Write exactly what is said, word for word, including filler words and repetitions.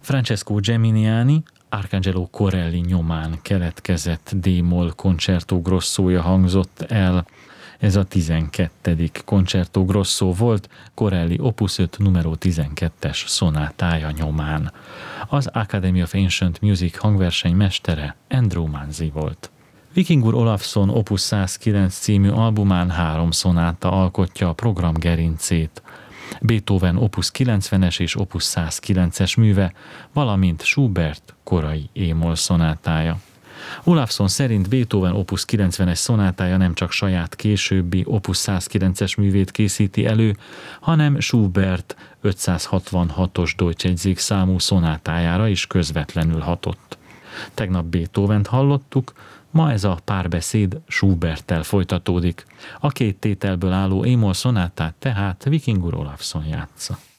Francesco Geminiani, Arcangelo Corelli nyomán keletkezett D-moll concerto grossója hangzott el. Ez a tizenkettedik concerto grosso volt, Corelli opus öt numero tizenkettes szonátája nyomán. Az Academy of Ancient Music hangverseny mestere Andrew Manzi volt. Vikingur Olafsson opus százkilenc című albumán három szonáta alkotja a program gerincét. Beethoven opus kilencvenes és opus százkilences műve, valamint Schubert korai e-moll szonátája. Olafsson szerint Beethoven opus kilencvenes szonátája nem csak saját későbbi opus százkilences művét készíti elő, hanem Schubert ötszázhatvanhatos Deutschegyzék számú szonátájára is közvetlenül hatott. Tegnap Beethovent hallottuk, ma ez a párbeszéd Schuberttel folytatódik. A két tételből álló e-moll szonátát tehát Vikingur Olafsson játsza.